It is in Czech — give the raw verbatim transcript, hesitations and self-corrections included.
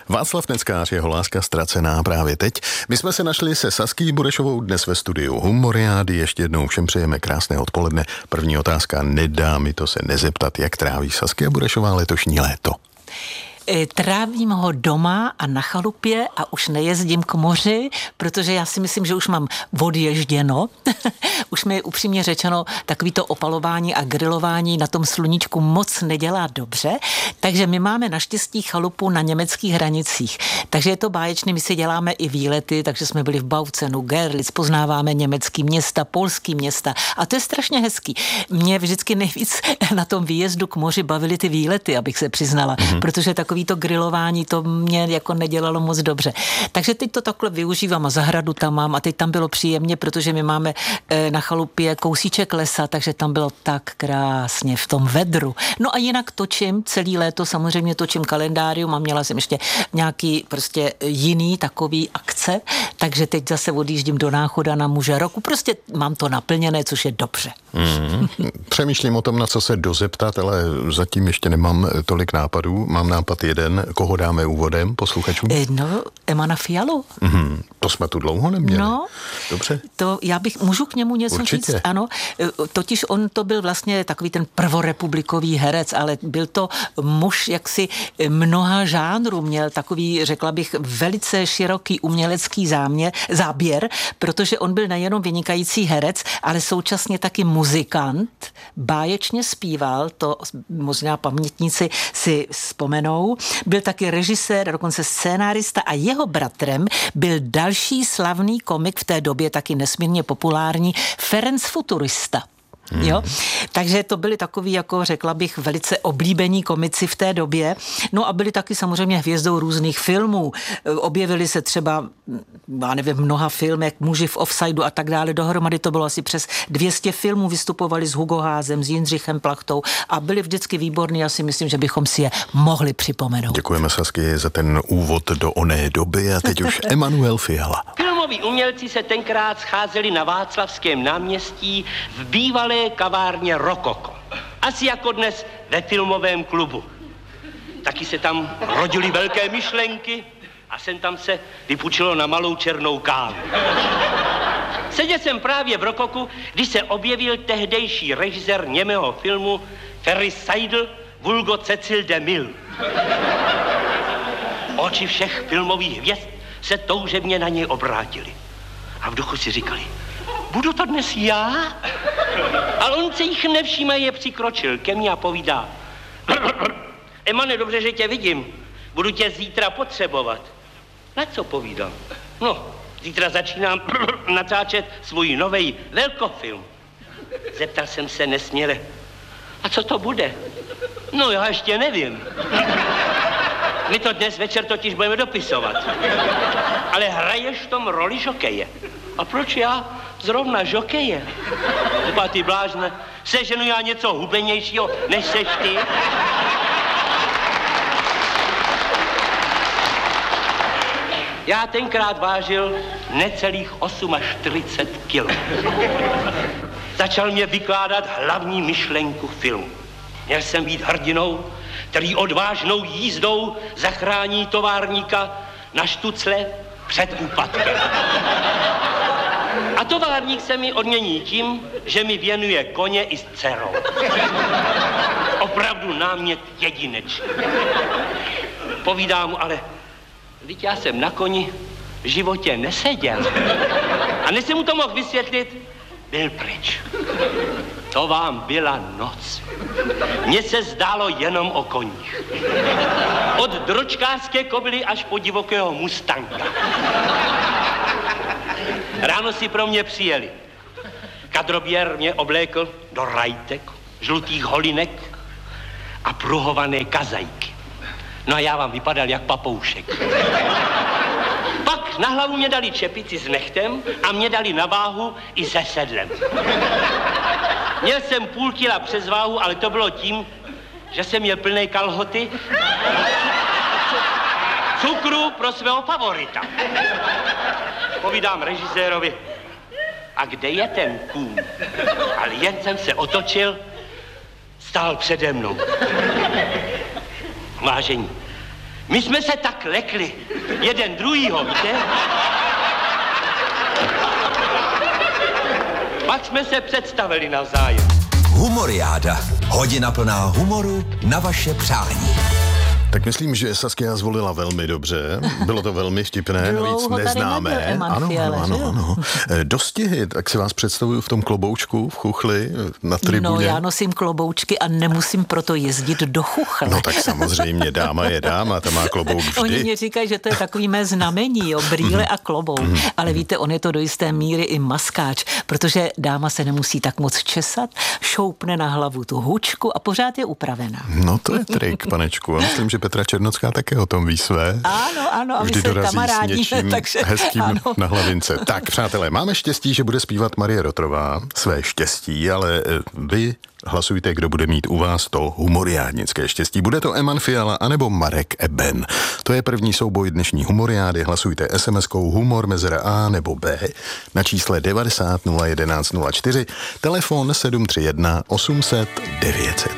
Václav Neckář, jeho láska ztracená právě teď. My jsme se našli se Saský Burešovou dnes ve studiu Humoriády. Ještě jednou všem přejeme krásné odpoledne. První otázka, nedá mi to se nezeptat, jak tráví Saskia Burešová letošní léto. Trávím ho doma a na chalupě a už nejezdím k moři, protože já si myslím, že už mám odježděno. Už mi upřímně řečeno takový to opalování a grilování na tom sluníčku moc nedělá dobře, takže my máme naštěstí chalupu na německých hranicích. Takže je to báječné, my si děláme i výlety, takže jsme byli v Bautzenu, Görlitz, poznáváme německý města, polský města a to je strašně hezký. Mě vždycky nejvíc na tom výjezdu k moři bavily ty výlety, abych se přiznala, mm-hmm. protože takový to grilování, to mě jako nedělalo moc dobře. Takže teď to takhle využívám a zahradu tam mám a teď tam bylo příjemně, protože my máme na chalupě kousíček lesa, takže tam bylo tak krásně v tom vedru. No a jinak točím celý léto, samozřejmě točím kalendárium a měla jsem ještě nějaký prostě jiný takový akce, takže teď zase odjíždím do Náchoda na muže roku. Prostě mám to naplněné, což je dobře. Mm. Přemýšlím o tom, na co se dozeptat, ale zatím ještě nemám tolik nápadů. Mám nápad jeden, koho dáme úvodem posluchačům? No, Emana Fialu. Mm. To jsme tu dlouho neměli. No, dobře. To já bych, můžu k němu něco Určitě. říct? Ano, totiž on to byl vlastně takový ten prvorepublikový herec, ale byl to muž jaksi mnoha žánrů, měl takový, řekla bych, velice široký umělecký záměr, záběr, protože on byl nejenom vynikající herec, ale současně taky muzikant, báječně zpíval, to možná pamětníci si vzpomenou, byl taky režisér, dokonce scénárista a jeho bratrem byl další slavný komik v té době, taky nesmírně populární, Ferenc Futurista. Hmm. Jo? Takže to byli takový, jako řekla bych, velice oblíbení komici v té době. No a byli taky samozřejmě hvězdou různých filmů. Objevili se třeba, já nevím, v mnoha filmech, Muži v offsideu a tak dále. Dohromady to bylo asi přes dvě stě filmů, vystupovali s Hugo Házem, s Jindřichem Plachtou a byli vždycky výborní. Já si myslím, že bychom si je mohli připomenout. Děkujeme, Sasky, za ten úvod do oné doby a teď už Emanuel Fiala. Filmoví umělci se tenkrát scházeli na Václavském náměstí v bývalé kavárně Rokoko. Asi jako dnes ve filmovém klubu. Taky se tam rodily velké myšlenky a sem tam se vypučilo na malou černou kávu. Seděl jsem právě v Rokoku, když se objevil tehdejší režisér němého filmu Ferris Seidl, vulgo Cecil DeMille. Oči všech filmových hvězd se toužebně na něj obrátili. A v duchu si říkali, budu to dnes já? Ale on se jich nevšíma, je přikročil ke mně a povídá. Emane, dobře, že tě vidím. Budu tě zítra potřebovat. Na co povídal? No, zítra začínám natáčet svůj novej velkofilm. Zeptal jsem se nesměle. A co to bude? No, já ještě nevím. My to dnes večer totiž budeme dopisovat. Ale hraješ v tom roli žokeje. A proč já zrovna žokeje? Třeba ty blázne, seženu já něco hubenějšího, než seš ty? Já tenkrát vážil necelých čtyřicet osm kilo. Začal mě vykládat hlavní myšlenku filmu. Měl jsem být hrdinou, který odvážnou jízdou zachrání továrníka na štucle před úpadkem. A továrník se mi odmění tím, že mi věnuje koně i s dcerou. Opravdu námět jedinečný. Povídám mu, ale vždyť já jsem na koni v životě neseděl. A než jsem mu to mohl vysvětlit, byl pryč. To vám byla noc. Mně se zdálo jenom o koních. Od dročkářské kobily až po divokého mustanga. Ráno si pro mě přijeli. Kadroběr mě oblékl do rajtek, žlutých holinek a pruhované kazajky. No a já vám vypadal jak papoušek. Pak na hlavu mě dali čepici s nechtem a mě dali na váhu i se sedlem. Měl jsem půl kila přes váhu, ale to bylo tím, že jsem měl plné kalhoty cukru pro svého favorita. Povídám režisérovi, a kde je ten kůň? Ale jen jsem se otočil, stál přede mnou. Vážení, My jsme se tak lekli, jeden druhýho, víte? Pak jsme se představili navzájem. Humoriáda. Hodina plná humoru na vaše přání. Tak myslím, že Saskia zvolila velmi dobře. Bylo to velmi vtipné, navíc neznámé. Ano, ano, ano, ano. Dostihy, tak si vás představuju v tom kloboučku, v chuchli, na tribuně. No, já nosím kloboučky a nemusím proto jezdit do chuchle. No tak samozřejmě, dáma je dáma, ta má klobouk vždy. Oni mě říkají, že to je takový mé znamení, jo, brýle a klobouk. Ale víte, on je to do jisté míry i maskáč, protože dáma se nemusí tak moc česat, šoupne na hlavu tu hučku a pořád je upravená. No to je trik, panečku. A myslím, že Petra Černocká také o tom ví své. Ano, ano, a vždy my se dorazí kamarádíme, s něčím takže hezkým ano. na hlavince. Tak, přátelé, máme štěstí, že bude zpívat Marie Rotrová, své štěstí, ale vy hlasujte, kdo bude mít u vás to humoriádnické štěstí. Bude to Eman Fiala anebo Marek Eben. To je první souboj dnešní humoriády. Hlasujte es em eskou humor mezera A nebo B na čísle devadesát nula jedenáct nula čtyři, telefon sedm tři jedna osm set devět set.